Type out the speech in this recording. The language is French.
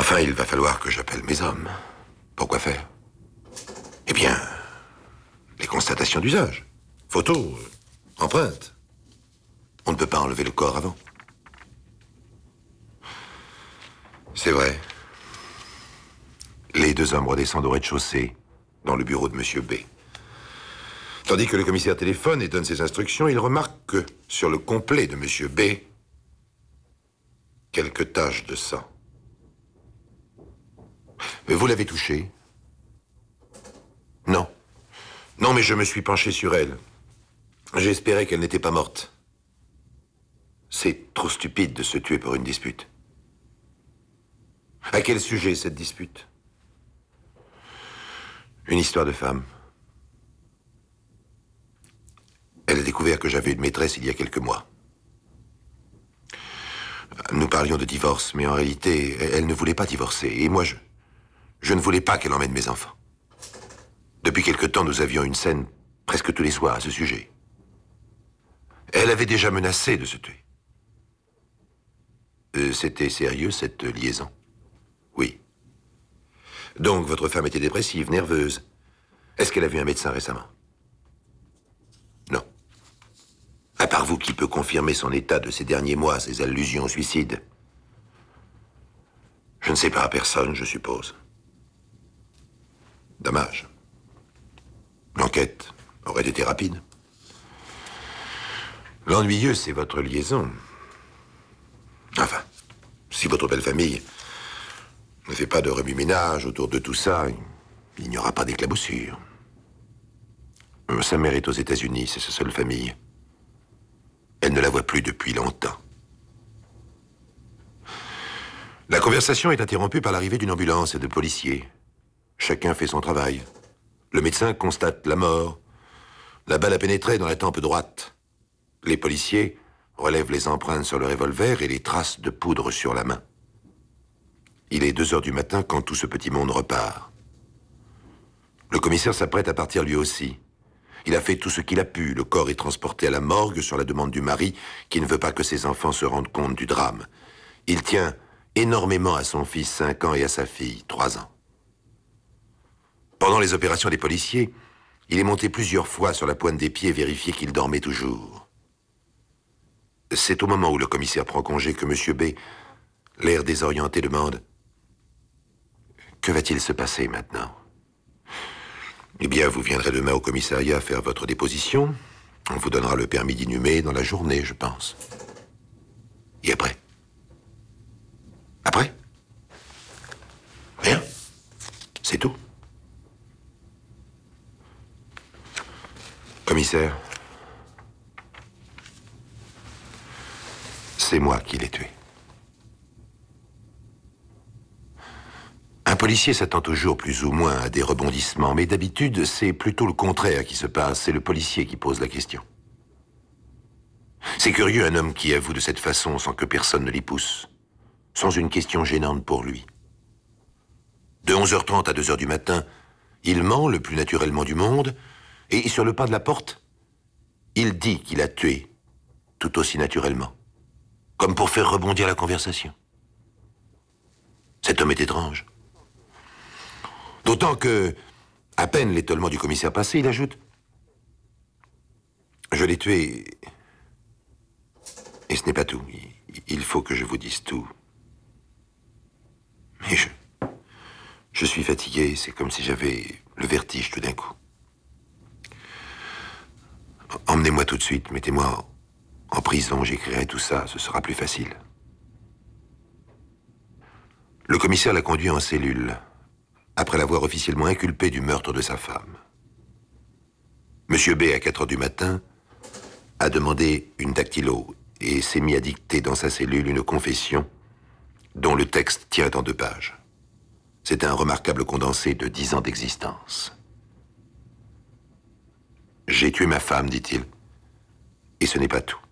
Enfin, il va falloir que j'appelle mes hommes. Pourquoi faire? Eh bien, les constatations d'usage. Photos, empreintes. On ne peut pas enlever le corps avant. C'est vrai. Les deux hommes redescendent au rez-de-chaussée, dans le bureau de M. B. Tandis que le commissaire téléphone et donne ses instructions, il remarque que, sur le complet de M. B, quelques taches de sang. Vous l'avez touchée? Non. Non, mais je me suis penché sur elle. J'espérais qu'elle n'était pas morte. C'est trop stupide de se tuer pour une dispute. À quel sujet, cette dispute? Une histoire de femme. Elle a découvert que j'avais une maîtresse il y a quelques mois. Nous parlions de divorce, mais en réalité, elle ne voulait pas divorcer. Et moi, je ne voulais pas qu'elle emmène mes enfants. Depuis quelque temps, nous avions une scène presque tous les soirs à ce sujet. Elle avait déjà menacé de se tuer. C'était sérieux, cette liaison? Oui. Donc, votre femme était dépressive, nerveuse. Est-ce qu'elle a vu un médecin récemment? Non. À part vous, qui peut confirmer son état de ces derniers mois, ses allusions au suicide? Je ne sais pas, personne, je suppose. Dommage. L'enquête aurait été rapide. L'ennuyeux, c'est votre liaison. Enfin, si votre belle famille ne fait pas de remue-ménage autour de tout ça, il n'y aura pas d'éclaboussure. Sa mère est aux États-Unis, c'est sa seule famille. Elle ne la voit plus depuis longtemps. La conversation est interrompue par l'arrivée d'une ambulance et de policiers. Chacun fait son travail. Le médecin constate la mort. La balle a pénétré dans la tempe droite. Les policiers relèvent les empreintes sur le revolver et les traces de poudre sur la main. Il est 2 heures du matin quand tout ce petit monde repart. Le commissaire s'apprête à partir lui aussi. Il a fait tout ce qu'il a pu. Le corps est transporté à la morgue sur la demande du mari qui ne veut pas que ses enfants se rendent compte du drame. Il tient énormément à son fils 5 ans et à sa fille 3 ans. Pendant les opérations des policiers, il est monté plusieurs fois sur la pointe des pieds vérifier qu'il dormait toujours. C'est au moment où le commissaire prend congé que M. B, l'air désorienté, demande « Que va-t-il se passer maintenant ?» Eh bien, vous viendrez demain au commissariat faire votre déposition. On vous donnera le permis d'inhumer dans la journée, je pense. Et après? Après? Rien. C'est tout. Commissaire, c'est moi qui l'ai tué. Un policier s'attend toujours plus ou moins à des rebondissements, mais d'habitude, c'est plutôt le contraire qui se passe. C'est le policier qui pose la question. C'est curieux, un homme qui avoue de cette façon sans que personne ne l'y pousse, sans une question gênante pour lui. De 11h30 à 2h du matin, il ment le plus naturellement du monde, et sur le pas de la porte, il dit qu'il a tué tout aussi naturellement, comme pour faire rebondir la conversation. Cet homme est étrange. D'autant que, à peine l'étonnement du commissaire passé, il ajoute « Je l'ai tué, et ce n'est pas tout. Il faut que je vous dise tout. Mais je suis fatigué, c'est comme si j'avais le vertige tout d'un coup. Emmenez-moi tout de suite, mettez-moi en prison, j'écrirai tout ça, ce sera plus facile. » Le commissaire l'a conduit en cellule, après l'avoir officiellement inculpé du meurtre de sa femme. Monsieur B, à 4h du matin, a demandé une dactylo et s'est mis à dicter dans sa cellule une confession dont le texte tient en 2 pages. C'est un remarquable condensé de 10 ans d'existence. « J'ai tué ma femme, dit-il, et ce n'est pas tout.